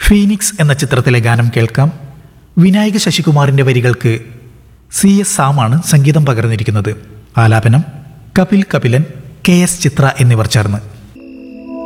Phoenix എന്ന ചിത്രത്തിലെ ഗാനം കേൾക്കാം. വിനായക ശശികുമാറിന്റെ വരികൾക്ക് CS സാമാണ് സംഗീതം പകർന്നിരിക്കുന്നത്. ആലാപനം കപിൽ കപിലൻ, KS ചിത്ര എന്നിവർ ചേർന്ന്.